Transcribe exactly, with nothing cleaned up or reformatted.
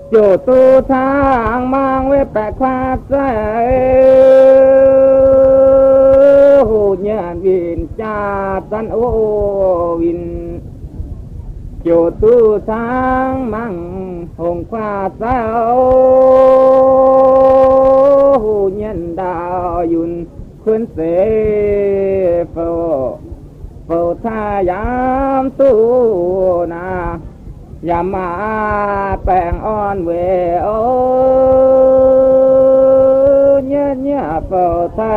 จูตูทางมังเวแปะควาใจหูเนียนวินจาตันโอวินจูตูทางมังหงควาใจหูเนียนดาวยุนขึ้นเสฟเฝ้าท่ายามตูนายามาแป้งอ่อนเวโอเนี่ยเนี่ยเฝ้าท่า